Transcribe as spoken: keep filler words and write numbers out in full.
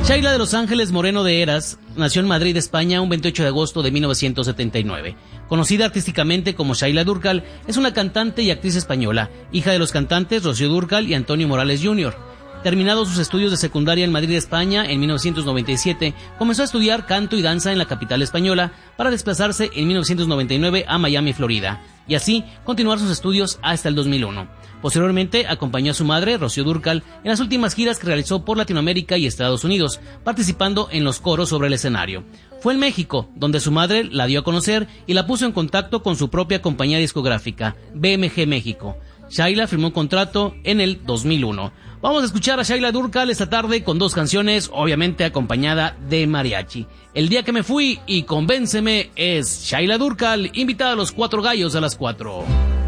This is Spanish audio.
Shaila de Los Ángeles Moreno de Heras nació en Madrid, España, un veintiocho de agosto de mil novecientos setenta y nueve. Conocida artísticamente como Shaila Dúrcal, es una cantante y actriz española, hija de los cantantes Rocío Dúrcal y Antonio Morales junior Terminados sus estudios de secundaria en Madrid, España, en mil novecientos noventa y siete, comenzó a estudiar canto y danza en la capital española para desplazarse en mil novecientos noventa y nueve a Miami, Florida, y así continuar sus estudios hasta el dos mil uno. Posteriormente acompañó a su madre, Rocío Dúrcal, en las últimas giras que realizó por Latinoamérica y Estados Unidos, participando en los coros sobre el escenario. Fue en México, donde su madre la dio a conocer y la puso en contacto con su propia compañía discográfica, B M G México. Shaila firmó un contrato en el dos mil uno. Vamos a escuchar a Shaila Dúrcal esta tarde con dos canciones, obviamente acompañada de mariachi. El día que me fui y Convénceme es Shaila Dúrcal, invitada a los Cuatro Gallos a las cuatro.